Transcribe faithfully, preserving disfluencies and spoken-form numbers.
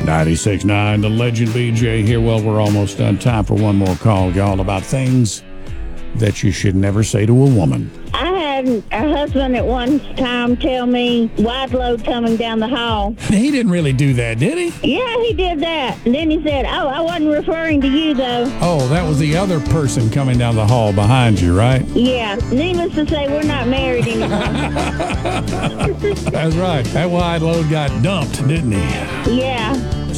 ninety-six point nine, the Legend B J here. Well, we're almost done. Time for one more call, y'all, about things that you should never say to a woman. I had a husband at one time tell me wide load coming down the hall. He didn't really do that, did he? Yeah, he did that. And then he said, oh, I wasn't referring to you, though. Oh, that was the other person coming down the hall behind you, right? Yeah. Needless to say, we're not married anymore. That's right. That wide load got dumped, didn't he? Yeah.